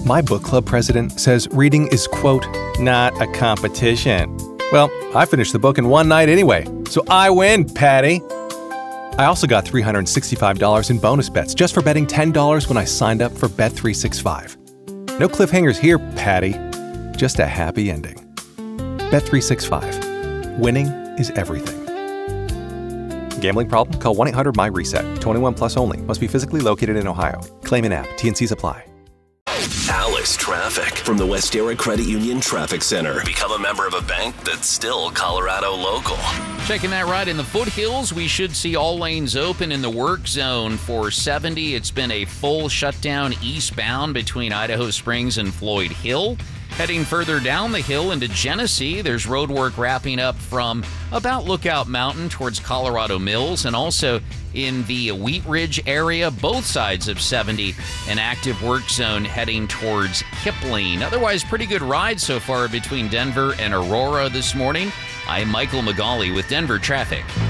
My book club president says reading is, quote, not a competition. Well, I finished the book in one night anyway, so I win, Patty. I also got $365 in bonus bets just for betting $10 when I signed up for Bet365. No cliffhangers here, Patty. Just a happy ending. Bet365. Winning is everything. Gambling problem? Call 1-800-MY-RESET. 21 plus only. Must be physically located in Ohio. Claim in app. T&Cs apply. Alice Traffic from the Westera Credit Union Traffic Center. Become a member of a bank that's still Colorado local. Checking that right in the foothills, we should see all lanes open in the work zone for 70. It's been a full shutdown eastbound between Idaho Springs and Floyd Hill. Heading further down the hill into Genesee, there's road work wrapping up from about Lookout Mountain towards Colorado Mills, and also in the Wheat Ridge area, both sides of 70, an active work zone heading towards Kipling. Otherwise, pretty good ride so far between Denver and Aurora this morning. I'm Michael McGauley with Denver Traffic.